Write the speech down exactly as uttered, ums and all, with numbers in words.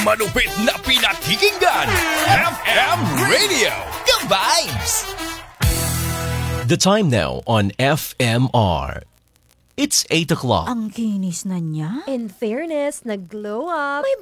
Malupit na pinakikinggan, F M Radio, The Vibes! The time now on F M R. It's eight o'clock. Ang kinis na niya. In fairness, nag-glow up. May